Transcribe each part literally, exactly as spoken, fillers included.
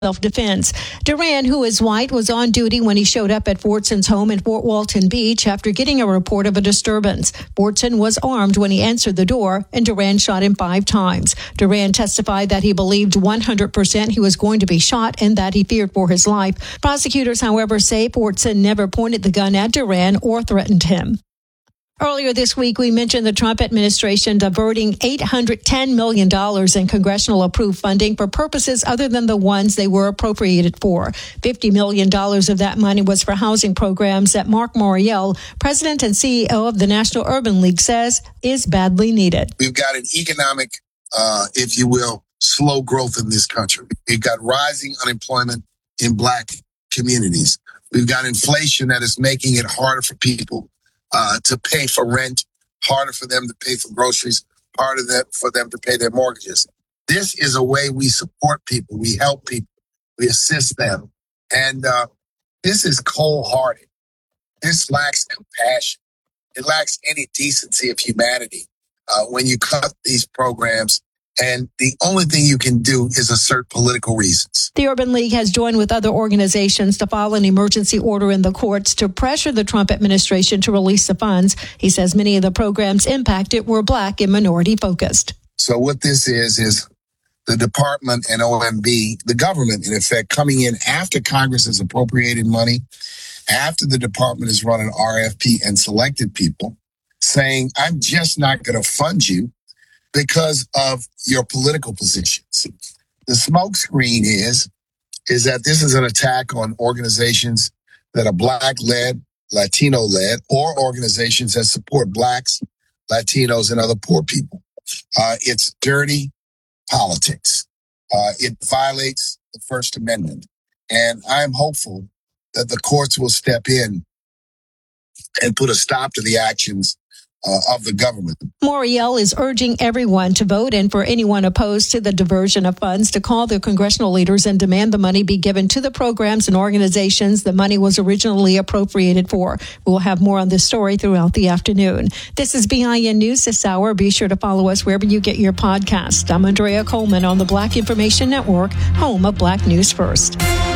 self-defense. Duran, who is white, was on duty when he showed up at Fortson's home in Fort Walton Beach after getting a report of a disturbance. Fortson was armed when he answered the door, and Duran shot him five times. Duran testified that he believed one hundred percent he was going to be shot and that he feared for his life. Prosecutors, however, say Fortson never pointed the gun at Duran or threatened him. Earlier this week, we mentioned the Trump administration diverting eight hundred ten million dollars in congressional approved funding for purposes other than the ones they were appropriated for. fifty million dollars of that money was for housing programs that Mark Morial, president and C E O of the National Urban League, says is badly needed. We've got an economic, uh, if you will, slow growth in this country. We've got rising unemployment in black communities. We've got inflation that is making it harder for people Uh, to pay for rent, harder for them to pay for groceries, harder that for them to pay their mortgages. This is a way we support people, we help people, we assist them. And uh, this is cold-hearted. This lacks compassion. It lacks any decency of humanity uh, when you cut these programs. And the only thing you can do is assert political reasons. The Urban League has joined with other organizations to file an emergency order in the courts to pressure the Trump administration to release the funds. He says many of the programs impacted were black and minority focused. So what this is, is the department and O M B, the government, in effect, coming in after Congress has appropriated money, after the department has run an R F P and selected people, saying, I'm just not going to fund you because of your political positions. The smokescreen is, is that this is an attack on organizations that are black-led, Latino-led, or organizations that support blacks, Latinos, and other poor people. Uh, it's dirty politics. Uh, it violates the First Amendment. And I'm hopeful that the courts will step in and put a stop to the actions Uh, of the government. Morial is urging everyone to vote and for anyone opposed to the diversion of funds to call the congressional leaders and demand the money be given to the programs and organizations the money was originally appropriated for. We'll have more on this story throughout the afternoon. This is B I N News this hour. Be sure to follow us wherever you get your podcast. I'm Andrea Coleman on the Black Information Network, home of Black News First.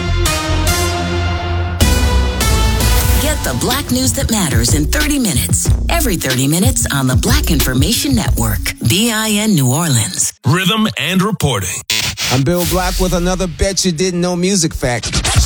Get the Black news that matters in thirty minutes. Every thirty minutes on the Black Information Network. B I N New Orleans. Rhythm and reporting. I'm Bill Black with another Bet You Didn't Know music fact.